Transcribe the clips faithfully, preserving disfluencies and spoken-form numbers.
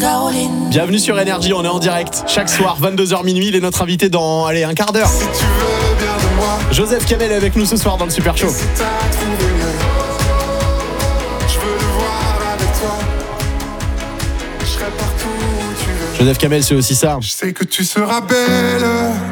Bienvenue sur Énergie, on est en direct chaque soir, vingt-deux heures minuit. Il est notre invité dans, allez, un quart d'heure. Joseph Kamel est avec nous ce soir dans le Super Show. Joseph Kamel, c'est aussi ça. Je sais que tu seras belle.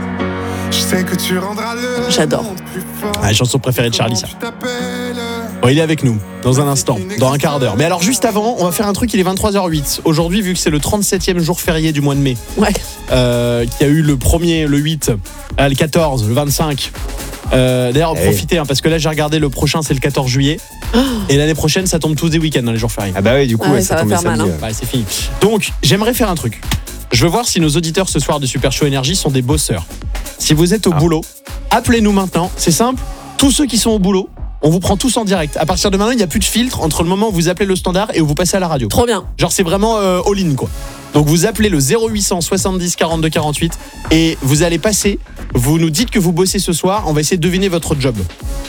Je sais que tu rendras le. J'adore. Ah, la chanson préférée de Charlie, ça. Bon, il est avec nous dans un instant, dans un quart d'heure. Mais alors juste avant, on va faire un truc, il est vingt-trois heures huit. Aujourd'hui, vu que c'est le trente-septième jour férié du mois de mai, Ouais. euh, qu'il y a eu le premier, le huit, euh, le quatorze, le vingt-cinq. Euh, d'ailleurs, Hey. profitez, hein, parce que là j'ai regardé, le prochain c'est le quatorze juillet. Et l'année prochaine, ça tombe tous des week-ends dans les jours fériés. Ah bah oui, du coup, Ah ouais, ouais, ça ça, va tombe faire mal, samedi. hein. Ouais, c'est fini. Donc, j'aimerais faire un truc. Je veux voir si nos auditeurs ce soir du Super Show Énergie sont des bosseurs. Si vous êtes au Ah. boulot, appelez-nous maintenant. C'est simple. Tous ceux qui sont au boulot, on vous prend tous en direct. À partir de maintenant, il n'y a plus de filtre entre le moment où vous appelez le standard et où vous passez à la radio. Trop bien. Genre, c'est vraiment euh, all-in, quoi. Donc, vous appelez le zéro huit cent soixante-dix quarante-deux quarante-huit et vous allez passer. Vous nous dites que vous bossez ce soir. On va essayer de deviner votre job.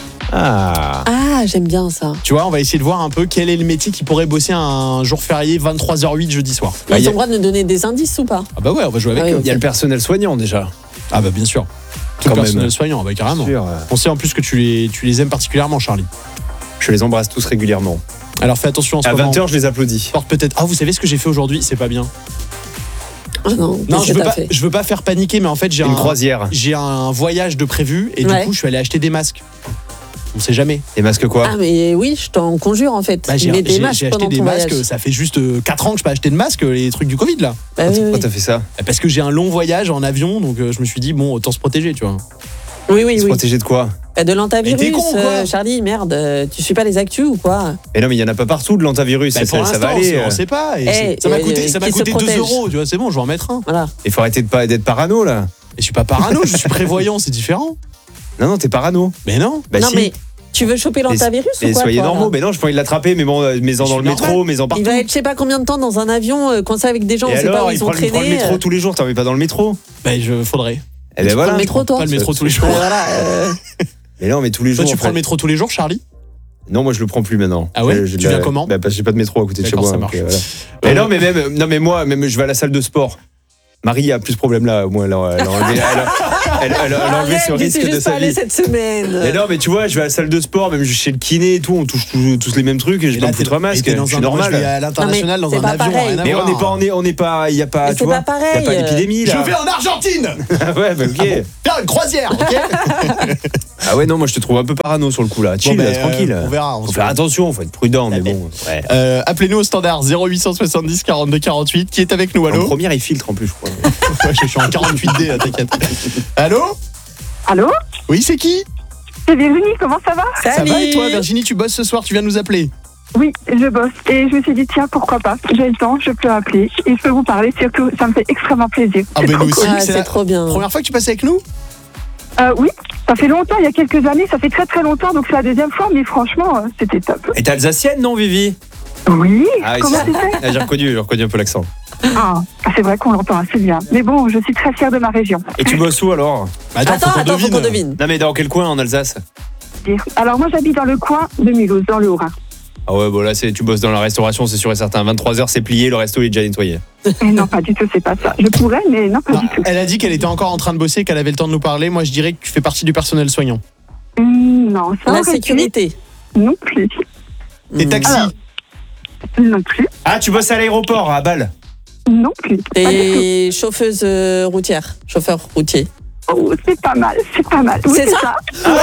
Ah. Ah, j'aime bien ça. Tu vois, on va essayer de voir un peu quel est le métier qui pourrait bosser un jour férié vingt-trois heures huit jeudi soir. Ils y ont a- le droit de nous donner des indices ou pas? Ah bah ouais, on va jouer avec Ah oui, eux. ok. Il y a le personnel soignant déjà. Ah bah bien sûr. Tout Quand le personnel même. soignant, bah carrément. Sûr. On sait en plus que tu les, tu les aimes particulièrement, Charlie. Je les embrasse tous régulièrement. Alors fais attention en ce À moment. vingt heures, je les applaudis. Porte peut-être. Ah, vous savez ce que j'ai fait aujourd'hui? C'est pas bien. Ah non, Non, qu'est-ce je que veux t'as pas. fait? Je veux pas faire paniquer, mais en fait j'ai Une un. croisière. J'ai un voyage de prévu et Ouais. du coup je suis allé acheter des masques. On sait jamais. Et masque quoi? Ah mais oui, je t'en conjure en fait. Bah, j'ai Mets des j'ai- masques j'ai acheté pendant des ton masques. voyage. Ça fait juste euh, quatre ans que je peux acheter de masques, les trucs du Covid là. Bah oui, Pourquoi oui. t'as fait ça? Parce que j'ai un long voyage en avion, donc euh, je me suis dit bon, autant se protéger, tu vois. Oui, oui, Se oui. protéger de quoi? Bah, de l'antavirus, Mais t'es con ou quoi euh, Charlie, merde. euh, Tu suis pas les actus ou quoi? Mais non, mais il y en a pas partout de l'antavirus. Bah, ça, pour ça l'instant, va aller. on euh. sait pas. Et Eh, c'est- ça m'a euh, coûté, ça m'a qui se coûté deux protège. euros. Tu vois, c'est bon, je vais en mettre un. Voilà. Il faut arrêter de pas d'être parano là. Et je suis pas parano, je suis prévoyant, c'est différent. Non, non, t'es parano. Mais non. Bah non si. mais tu veux choper l'antavirus ou Et quoi? soyez toi, là normaux. Mais non, je peux envie de l'attraper. Mais bon, euh, mets-en Je dans le suis métro, normal. mets-en partout. Il va être je sais pas combien de temps dans un avion, euh, coincé avec des gens, Et on sait pas alors, où il ils ont prend, le- il prend le traîné. métro euh. tous les jours. T'en mets pas dans le métro? Bah, je faudrait. Eh ben prends voilà. le métro toi? Pas le métro tous les Euh, jours. Voilà. euh, Mais non, mais tous les Toi, jours. tu en prends le fait. métro tous les jours, Charlie? Non, moi je le prends plus maintenant. Ah ouais? J'ai- j'ai Tu de la- viens comment? Bah parce que j'ai pas de métro à côté de chez D'accord, moi. ça donc, marche. euh, voilà. Mais non, mais même, non, mais moi, même je vais à la salle de sport. Marie a plus ce problème-là. Moi, elle, a- elle, a enlevé- elle, a- elle, elle, elle a enlevé ce Arrête, j'y risque suis de juste sa pas allée vie. cette semaine. Mais non, mais tu vois, je vais à la salle de sport, même chez le kiné et tout, on touche tous, tous les mêmes trucs et je Et dois là, me foutre un t'es- masque. et t'es dans Je suis un- moi, je vais normal. à l'international Non, dans mais un c'est pas avion, pareil. rien à Mais voir. on n'est pas, on est, on n'est pas, il y a pas, Mais tu c'est vois, pas pareil, il y a pas euh. d'épidémie Je là. vais en Argentine Ouais, bah ok. faire une croisière, ok? Ah ouais, non, moi je te trouve un peu parano sur le coup là. Chill, Bon, là, ben, tranquille. euh, on verra, on Faut se faire verra. attention, faut être prudent, La mais bête. bon. Ouais. Euh, Appelez-nous au standard zéro huit cent soixante-dix quarante-deux quarante-huit. Qui est avec nous? En Allô? première, il filtre en plus, je crois. Ouais, je suis en quarante-huit D, là, t'inquiète. Allô? Allô? Oui, c'est qui? C'est Virginie, comment ça va? Ça va et Salut. toi, Virginie? Tu bosses ce soir, tu viens nous appeler? Oui, je bosse. Et je me suis dit, tiens, pourquoi pas? J'ai le temps, je peux appeler. Et je peux vous parler, surtout, ça me fait extrêmement plaisir. Ah, C'est ben trop nous cool. aussi. Ah, c'est c'est la trop bien. Première fois que tu passes avec nous? Euh, oui, ça fait longtemps, il y a quelques années, ça fait très très longtemps, donc c'est la deuxième fois, mais franchement, euh, c'était top. Et t'es alsacienne, non, Vivi? Oui, Ah, oui, comment c'est- tu sais? Ah, j'ai reconnu, j'ai reconnu un peu l'accent. Ah, c'est vrai qu'on l'entend assez bien. Mais bon, je suis très fière de ma région. Et tu bosses où alors? Bah, Attends, faut qu'on attends, faut devine. qu'on devine. Non, mais dans quel coin en Alsace? Alors moi, j'habite dans le coin de Mulhouse, dans le Haut-Rhin. Ah ouais, bon là, c'est, tu bosses dans la restauration, c'est sûr et certain. vingt-trois heures, c'est plié, le resto il est déjà nettoyé. Et non, pas du tout, c'est pas ça. Je pourrais, mais non, pas Non, du tout. elle a dit qu'elle était encore en train de bosser, qu'elle avait le temps de nous parler. Moi, je dirais que tu fais partie du personnel soignant. Hum, non, ça La aurait pu. sécurité. Non plus. T'es Hmm. taxi. Alors. Non plus. Ah, tu bosses à l'aéroport, à Bâle? Non plus. Pas du tout. Et chauffeuse euh, routière, chauffeur routier. Oh, c'est pas mal, c'est pas mal. Oui, C'est c'est ça ça.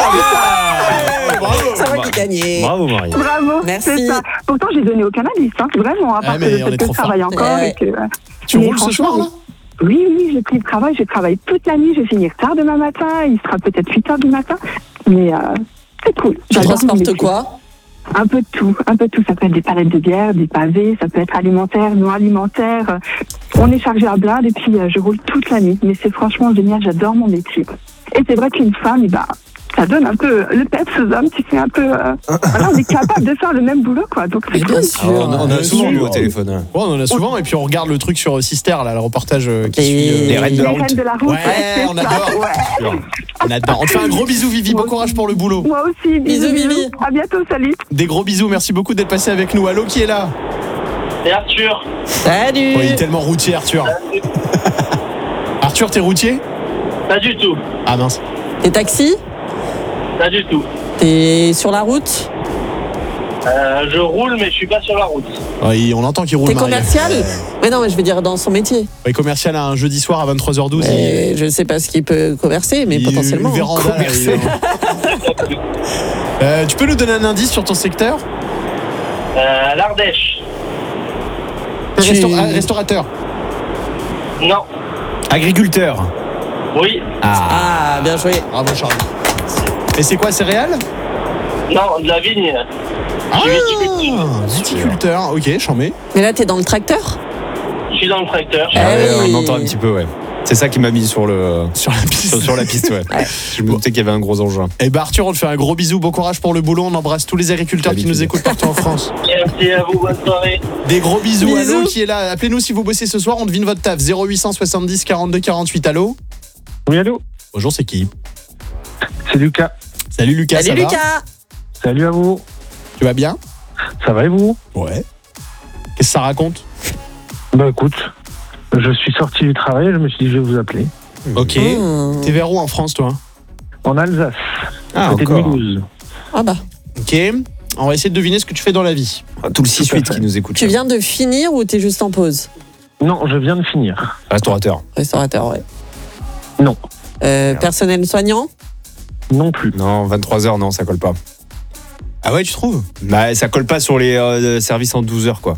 Bravo. Ça va qui gagner. Bravo, Marie. Bravo, Merci. c'est ça. Pourtant, j'ai donné au cannabis, hein, vraiment, à Ah, part mais que on le est fait que trop je travaille fort. encore. Ouais, et que, euh, Tu mais roules ce soir, là? Oui, oui, j'ai pris le travail, je travaille toute la nuit, je vais finir tard demain matin, il sera peut-être huit heures du matin, mais euh, c'est cool. Tu J'adore mon transportes métier. quoi? Un peu de tout, un peu de tout. Ça peut être des palettes de bière, des pavés, ça peut être alimentaire, non alimentaire. On est chargé à blinde et puis euh, je roule toute la nuit. Mais c'est franchement génial, j'adore mon métier. Et c'est vrai qu'une femme, eh ben, ça donne un peu le peps aux hommes, tu sais, un peu... Euh, voilà, on est capable de faire le même boulot, quoi. Donc c'est Mais bien cool. sûr. Ah, on, on a Euh, souvent lu au oui. téléphone. hein. Ouais, on en a souvent. Et puis, on regarde le truc sur Sister, là, le reportage euh, qui Et- suit. euh, Les reines de la Les route. reines de la route, Ouais, c'est on ça, adore. ouais. On adore. On te fait un gros bisou, Vivi. Bon Moi courage aussi. pour le boulot. Moi aussi, bisous, Bisous, Vivi. bisous. À bientôt, salut. Des gros bisous. Merci beaucoup d'être passé avec nous. Allô, qui est là? C'est Arthur. Salut. Oh, il est tellement routier, Arthur. Arthur, t'es routier? Pas du tout. Ah mince. T'es taxi? Pas du tout. T'es sur la route? Euh, je roule, mais je suis pas sur la route. Oh, il- on entend qu'il roule. T'es Marie. commercial? Mais non, mais je veux dire dans son métier. Ouais, commercial à un jeudi soir à vingt-trois heures douze. Mais je sais pas ce qu'il peut commercer, mais il- potentiellement. une véranda, là, commercer. il- Euh, tu peux nous donner un indice sur ton secteur? Euh, l'Ardèche. Tu- Restaur- ah, restaurateur. Non. Agriculteur. Oui. Ah, bien joué. Bravo Charles. Et c'est quoi, céréales? Non, de la vigne. Ah, Je suis viticulteur. viticulteur. Ok, j'en mets. Mais là, t'es dans le tracteur? Je suis dans le tracteur. Ah Ouais, oui. on entend un petit peu, ouais. C'est ça qui m'a mis sur le Sur la piste. sur, sur la piste, ouais. Ouais. Je me doutais qu'il y avait un gros engin. Eh ben Arthur, on te fait un gros bisou, bon courage pour le boulot, on embrasse tous les agriculteurs qui Salut, nous salut. écoutent partout en France. Merci à vous, bonne soirée. Des gros bisous, Bisous. allô qui est là, appelez-nous si vous bossez ce soir, on devine votre taf, zéro huit cent soixante-dix quarante-deux quarante-huit, allô? Oui, allô. Bonjour, c'est qui? C'est Lucas. Salut Lucas, Salut ça va? Lucas. Salut à vous. Tu vas bien? Ça va et vous? Ouais. Qu'est-ce que ça raconte? Bah écoute, je suis sorti du travail et je me suis dit je vais vous appeler. Ok. Mmh. T'es vers où en France, toi? En Alsace, Ah, côté de encore. Mulhouse. Ah bah. Ok. On va essayer de deviner ce que tu fais dans la vie. Ah, tout le six huit Tout à fait. qui nous écoute. Tu viens de finir ou t'es juste en pause? Non, je viens de finir. Restaurateur. Restaurateur, ouais. Non. Euh, personnel soignant? Non plus. Non, vingt-trois heures, non, ça colle pas. Ah ouais, tu trouves? Bah, ça colle pas sur les euh, services en douze heures, quoi.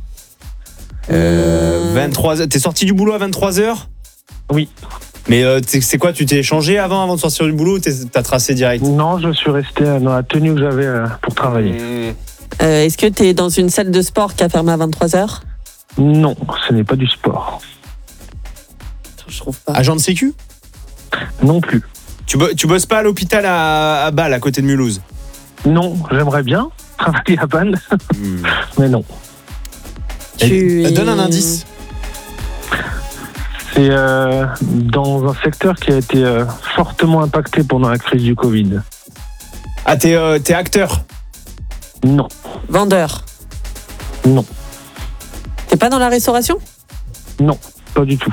Euh, vingt-trois heures. T'es sorti du boulot à vingt-trois heures? Oui. Mais euh, t'es- c'est quoi, tu t'es changé avant, avant de sortir du boulot ou t'es- t'as tracé direct? Non, je suis resté euh, dans la tenue que j'avais euh, pour travailler. Euh, Est-ce que t'es dans une salle de sport qui a fermé à vingt-trois heures? Non, ce n'est pas du sport. Je trouve pas. Agent de sécu? Non plus. Tu, bo- tu bosses pas à l'hôpital à, à Bâle, à côté de Mulhouse? Non, j'aimerais bien travailler à Bâle, mais non. Tu Eh, es- Donne un indice. C'est euh, dans un secteur qui a été euh, fortement impacté pendant la crise du Covid. Ah, t'es euh, t'es acteur? Non, Vendeur. non, T'es pas dans la restauration? non, pas du tout.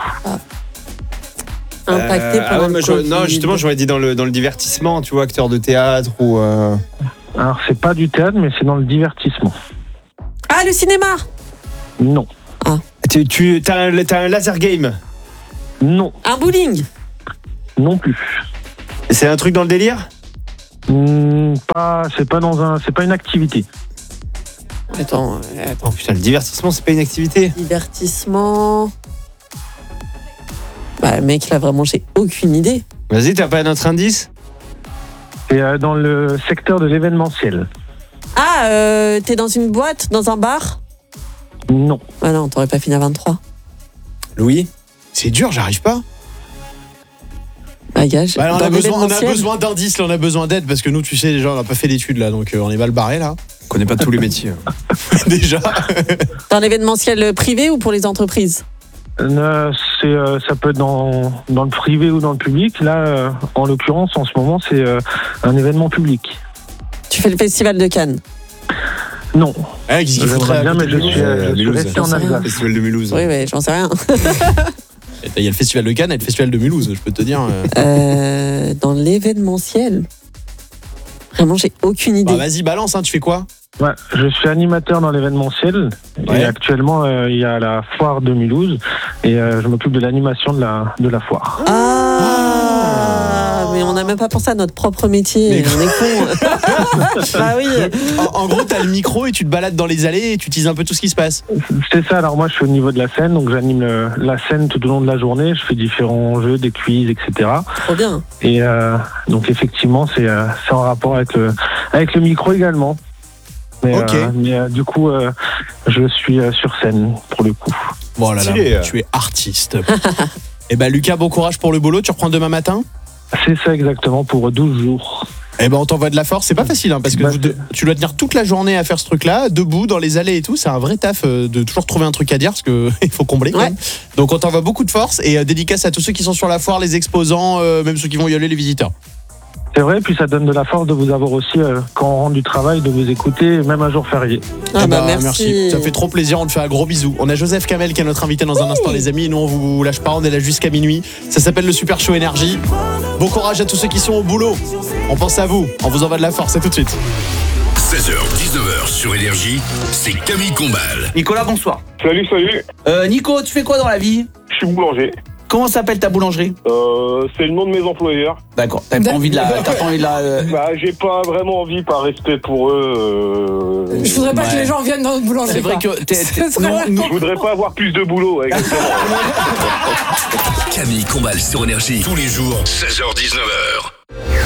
Impacté Euh, ah pendant ouais, le mais je- Covid. non, justement, j'aurais dit dans le, dans le divertissement, tu vois, acteur de théâtre ou. euh, Alors, c'est pas du théâtre, mais c'est dans le divertissement. Ah, le cinéma! Non, Tu, tu t'as un, t'as un laser game? non, Un bowling! non plus. C'est un truc dans le délire? Hmm, pas, c'est pas dans un, c'est pas une activité. Attends, euh, attends. Oh putain, le divertissement, c'est pas une activité? Divertissement. Bah, mec, là, vraiment, j'ai aucune idée. Vas-y, t'as pas un autre indice? C'est euh, dans le secteur de l'événementiel. Ah, euh, t'es dans une boîte, dans un bar? Non, Ah non, t'aurais pas fini à vingt-trois. Louis? C'est dur, j'arrive pas. Bagage. Bah, alors, on, Dans a besoin, on a l'événementiel. besoin d'indices, là, on a besoin d'aide parce que nous, tu sais, déjà, on n'a pas fait d'études là, donc euh, on est mal barré là. On connaît pas tous les métiers. Déjà. Dans l'événementiel privé ou pour les entreprises? Euh, c'est, euh, ça peut être dans, dans le privé ou dans le public. Là, euh, en l'occurrence, en ce moment, c'est euh, un événement public. Tu fais le festival de Cannes? Non, Ouais, qu'est-ce qu'il foutrait j'aimerais à bien, mais côté je de suis, Mulhouse euh, je suis Mulhouse. resté en J'en sais rien. Alsace. Festival de Mulhouse. Oui, oui, j'en sais rien. Il y a le festival de Cannes et le festival de Mulhouse, je peux te dire. euh. Euh, dans l'événementiel? Vraiment, j'ai aucune idée. Bah, vas-y, balance, hein, tu fais quoi? Ouais, je suis animateur dans l'événementiel. Ouais. Et actuellement, euh, il y a la foire de Mulhouse. Et euh, je m'occupe de l'animation de la, de la foire. Ah, mais on n'a même pas pensé à notre propre métier. Mais On est con. Bah oui. En, en gros, t'as le micro et tu te balades dans les allées et tu utilises un peu tout ce qui se passe. C'est ça, alors moi je suis au niveau de la scène, donc j'anime le- la scène tout au long de la journée, je fais différents jeux, des quiz, et cetera. Trop bien. Et euh, donc effectivement c'est euh, c'est en rapport avec le, avec le micro également. Mais, Ok. euh, mais euh, du coup euh, je suis euh, sur scène pour le coup. Bon là là, Stylé. tu es artiste. Et bah Lucas, bon courage pour le boulot, tu reprends demain matin? C'est ça exactement pour douze jours. Eh ben on t'envoie de la force, c'est pas facile hein, parce que Bah, vous de- tu dois tenir toute la journée à faire ce truc-là, debout dans les allées et tout, c'est un vrai taf euh, de toujours trouver un truc à dire parce que il faut combler quand Ouais. même. Donc on t'envoie beaucoup de force et euh, dédicace à tous ceux qui sont sur la foire, les exposants, euh, même ceux qui vont y aller, les visiteurs. C'est vrai, puis ça donne de la force de vous avoir aussi, euh, quand on rentre du travail, de vous écouter, même un jour férié. Ah Eh bah, ben, merci. Ça fait trop plaisir, on te fait un gros bisou. On a Joseph Kamel qui est notre invité dans un instant, les amis. Nous, on vous lâche pas, on est là jusqu'à minuit. Ça s'appelle le Super Show Énergie. Bon courage à tous ceux qui sont au boulot. On pense à vous, on vous envoie de la force, c'est tout de suite. seize heures dix-neuf heures sur Énergie, c'est Camille Combal. Nicolas, bonsoir. Salut, salut. Euh, Nico, tu fais quoi dans la vie? Je suis boulanger. Comment s'appelle ta boulangerie? Euh, c'est le nom de mes employeurs. D'accord. T'as pas envie de la. T'as pas envie de la. euh, Bah, j'ai pas vraiment envie, par respect pour eux. Euh... Je voudrais pas Ouais. que les gens viennent dans notre boulangerie. C'est vrai quoi. que t'es- Ce t'es- serait non, vraiment- nous- Je voudrais pas avoir plus de boulot, ouais, exactement. Camille Combal sur Énergie, tous les jours, seize heures dix-neuf heures.